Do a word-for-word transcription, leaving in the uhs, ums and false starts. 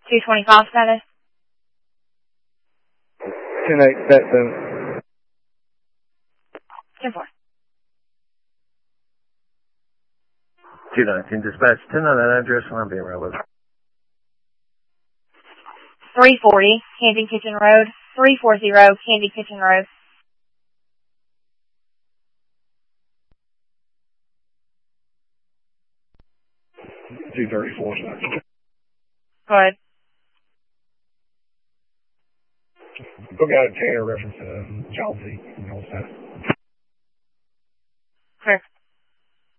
two twenty-five status. ten eight, stat seven. ten four. two nineteen, dispatch ten on that address, and I'm being railroad. three forty, Candy Kitchen Road. three forty, Candy Kitchen Road. two thirty-four. Go ahead. Book out a Tanner reference to Chelsea. You know,